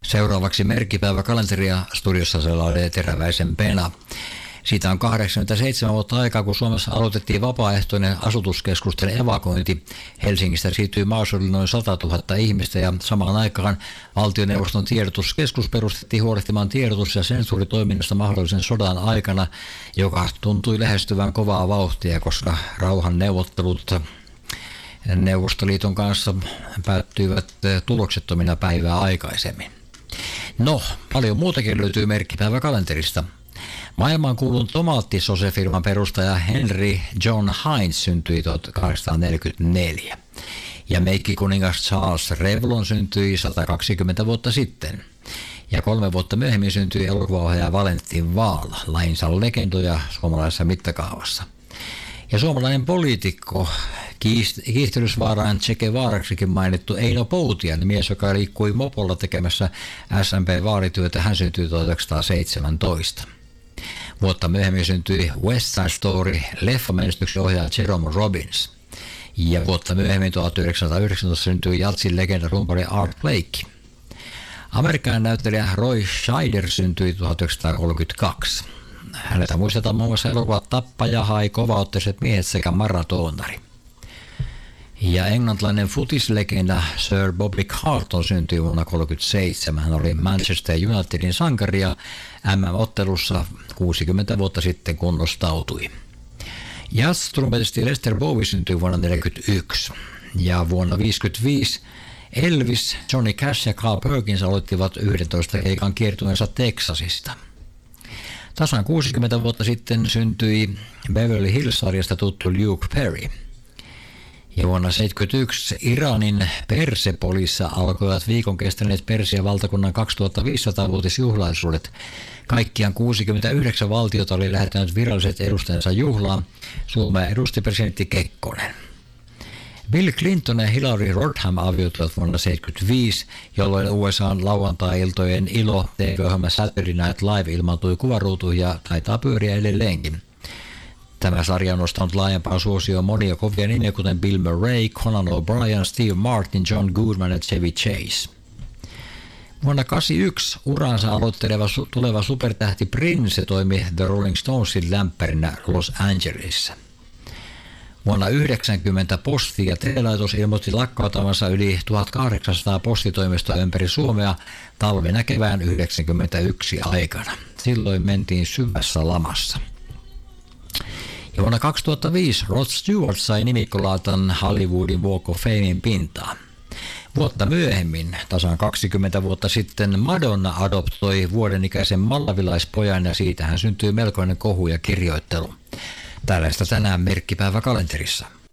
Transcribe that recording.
Seuraavaksi merkkipäiväkalenteria studiossa selailee Teräväisen Pena. Siitä on 87 vuotta aikaa, kun Suomessa aloitettiin vapaaehtoinen asutuskeskusten evakuointi. Helsingistä siirtyi maaseudulle noin 100 000 ihmistä ja samaan aikaan valtioneuvoston tiedotuskeskus perustettiin huolehtimaan tiedotus- ja sensuuritoiminnasta mahdollisen sodan aikana, joka tuntui lähestyvän kovaa vauhtia, koska rauhan neuvottelut Neuvostoliiton kanssa päättyivät tuloksettomina päivää aikaisemmin. No, paljon muutakin löytyy merkkipäiväkalenterista. Maailmankuulun tomaattisosefirman perustaja Henry John Heinz syntyi 1844. Ja meikkikuningas Charles Revlon syntyi 120 vuotta sitten. Ja 3 vuotta myöhemmin syntyi elokuvaohjaaja Valentin Vaal, lajinsa legendoja suomalaisessa mittakaavassa. Ja suomalainen poliitikko, kiihtelysvaaraan Che Guevaraksikin mainittu Eino Poutian, mies, joka liikkui mopolla tekemässä SMP-vaalityötä, hän syntyi 1917. Vuotta myöhemmin syntyi West Side Story -leffamenestyksen ohjaaja Jerome Robbins. Ja vuotta myöhemmin 1919 syntyi jatsin legenda rumpali Art Blakey. Amerikkalainen näyttelijä Roy Scheider syntyi 1932. Häneltä muistetaan muun muassa elokuvat Tappaja, Hai, Kovaotteiset miehet sekä Maratonari. Ja englantilainen futislegenda Sir Bobby Charlton syntyi vuonna 1937. Hän oli Manchester Unitedin sankari ja MM-ottelussa 60 vuotta sitten kunnostautui. Jazz-trumpetisti Lester Bowie syntyi vuonna 1941. Ja vuonna 1955 Elvis, Johnny Cash ja Carl Perkins aloittivat 11 keikan kiertueensa Teksasista. Tasan 60 vuotta sitten syntyi Beverly Hills-sarjasta tuttu Luke Perry. Ja vuonna 1971 Iranin Persepolissa alkoivat viikon kestäneet Persian valtakunnan 2500-vuotisjuhlaisuudet. Kaikkiaan 69 valtiota oli lähettänyt viralliset edustajansa juhlaan. Suomea edusti presidentti Kekkonen. Bill Clinton ja Hillary Rodham avioituivat vuonna 1975, jolloin USA:n lauantai-iltojen ilo TV-ohjelma Saturday Night Live ilmaantui kuvaruutuihin ja taitaa pyöriä edelleenkin. Tämä sarja on nostanut laajempaan suosioon monia kovia nimiä, kuten Bill Murray, Conan O'Brien, Steve Martin, John Goodman ja Chevy Chase. Vuonna 1981 uraansa aloitteleva tuleva supertähti Prince toimi The Rolling Stonesin lämpärinä Los Angelesissa. Vuonna 1990 Posti- ja telelaitos ilmoitti lakkauttavansa yli 1800 postitoimistoa ympäri Suomea talven ja kevään 1991 aikana. Silloin mentiin syvässä lamassa. Ja vuonna 2005 Rod Stewart sai nimikkolautan Hollywoodin Walk of Famein pintaan. Vuotta myöhemmin, tasan 20 vuotta sitten, Madonna adoptoi vuodenikäisen malavilaispojan ja siitähän syntyi melkoinen kohu ja kirjoittelu. Tällaista tänään merkkipäiväkalenterissa.